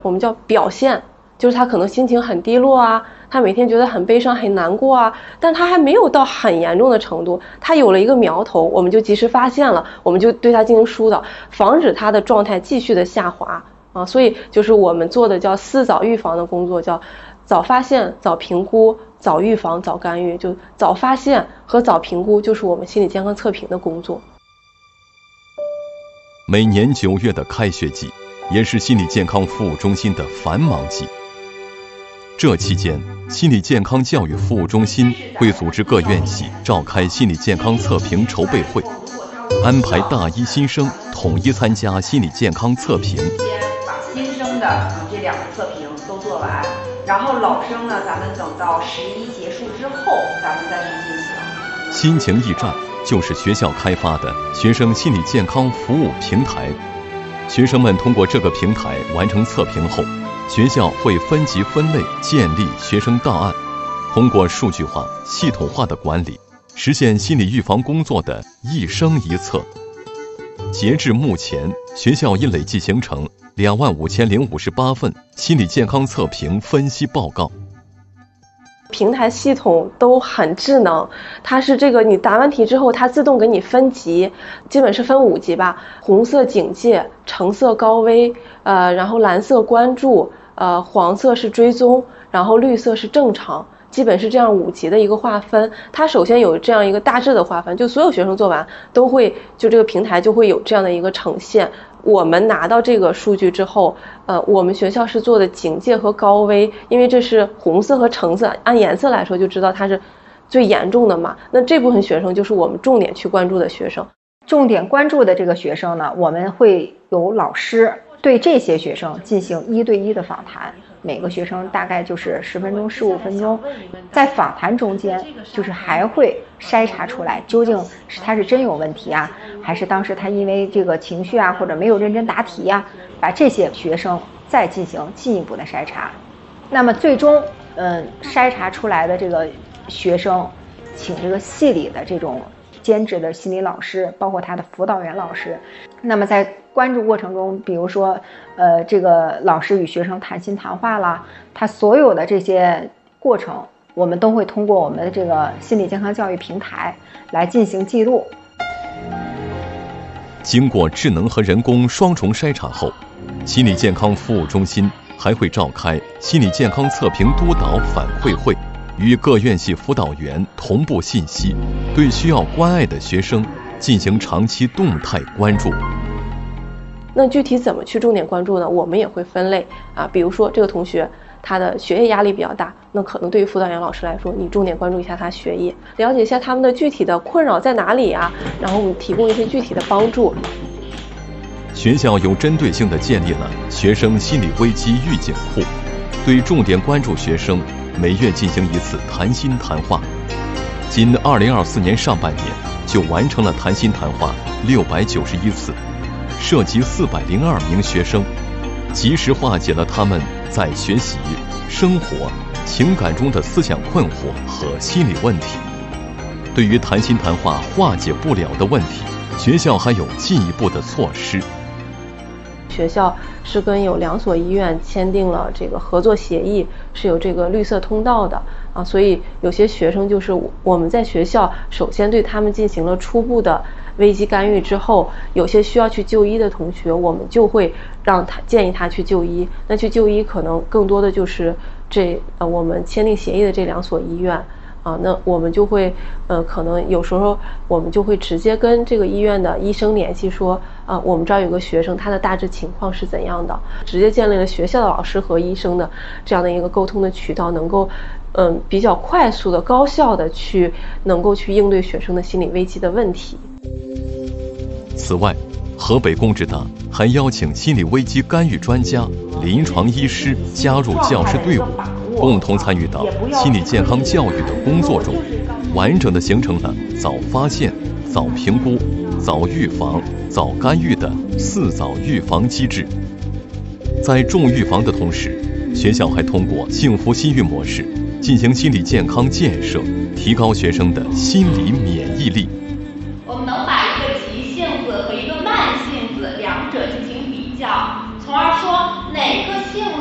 我们叫表现，就是他可能心情很低落啊，他每天觉得很悲伤很难过啊，但他还没有到很严重的程度，他有了一个苗头，我们就及时发现了，我们就对他进行疏导，防止他的状态继续的下滑啊。所以就是我们做的叫4早预防的工作，叫早发现、早评估、早预防、早干预。就早发现和早评估就是我们心理健康测评的工作。 每年9月的开学季，也是心理健康服务中心的繁忙季。这期间，心理健康教育服务中心会组织各院系召开心理健康测评筹备会，安排大一新生统一参加心理健康测评。 把新生的这2个测评都做完，然后老生呢，咱们等到11结束之后，咱们再去进行。 心情驿站就是学校开发的学生心理健康服务平台。学生们通过这个平台完成测评后，学校会分级分类建立学生档案，通过数据化、系统化的管理，实现心理预防工作的一生一测。截至目前，学校已累计形成25058份心理健康测评分析报告。 平台系统都很智能，它是这个你答完题之后，它自动给你分级，基本是分5级吧，红色警戒，橙色高危，然后蓝色关注，黄色是追踪，然后绿色是正常，基本是这样5级的一个划分。它首先有这样一个大致的划分，就所有学生做完都会，就这个平台就会有这样的一个呈现。我们拿到这个数据之后，我们学校是做的警戒和高危，因为这是红色和橙色，按颜色来说就知道它是最严重的嘛。那这部分学生就是我们重点去关注的学生。 重点关注的这个学生呢，我们会有老师对这些学生进行1对1的访谈，每个学生大概就是10分钟、15分钟。在访谈中间，就是还会筛查出来究竟是他是真有问题啊，还是当时他因为这个情绪啊，或者没有认真答题啊，把这些学生再进行进一步的筛查。那么最终，筛查出来的这个学生，请这个系里的这种兼职的心理老师，包括他的辅导员老师，那么在关注过程中，比如说，这个老师与学生谈心谈话啦，他所有的这些过程，我们都会通过我们的这个心理健康教育平台来进行记录。 经过智能和人工双重筛查后，心理健康服务中心还会召开心理健康测评督导反馈会，与各院系辅导员同步信息，对需要关爱的学生进行长期动态关注。 那具体怎么去重点关注呢？我们也会分类啊，比如说这个同学他的学业压力比较大，那可能对于辅导员老师来说，你重点关注一下他学业，了解一下他们的具体的困扰在哪里啊，然后我们提供一些具体的帮助。 学校有针对性地建立了学生心理危机预警库，对重点关注学生每月进行1次谈心谈话。仅2024年上半年就完成了谈心谈话691次，涉及402名学生，及时化解了他们在学习、生活、情感中的思想困惑和心理问题。对于谈心谈话化解不了的问题，学校还有进一步的措施。 学校是跟有2所医院签订了这个合作协议，是有这个绿色通道的啊，所以有些学生就是我们在学校首先对他们进行了初步的危机干预之后，有些需要去就医的同学，我们就会建议他去就医。那去就医可能更多的就是我们签订协议的这2所医院啊，那我们就会可能有时候我们就会直接跟这个医院的医生联系说我们这儿有个学生，他的大致情况是怎样的，直接建立了学校的老师和医生的这样的一个沟通的渠道，能够比较快速的高效的能够去应对学生的心理危机的问题。 此外，河北工职大还邀请心理危机干预专家、临床医师加入教师队伍，共同参与到心理健康教育的工作中，完整的形成了早发现、早评估、早预防、早干预的4早预防机制。在重预防的同时，学校还通过幸福心育模式进行心理健康建设，提高学生的心理免疫力。